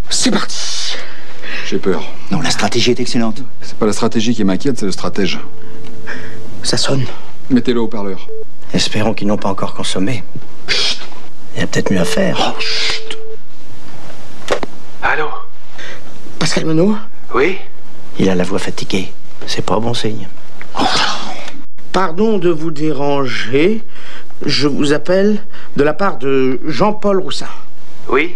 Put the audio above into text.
C'est parti. J'ai peur. Non, la stratégie est excellente. C'est pas la stratégie qui m'inquiète, c'est le stratège. Ça sonne. Mettez-le au haut-parleur. Espérons qu'ils n'ont pas encore consommé. Chut. Il y a peut-être mieux à faire. Oh, chut. Allô? Pascal Menot? Oui? Il a la voix fatiguée. C'est pas bon signe. Pardon de vous déranger. Je vous appelle de la part de Jean-Paul Roussin. Oui?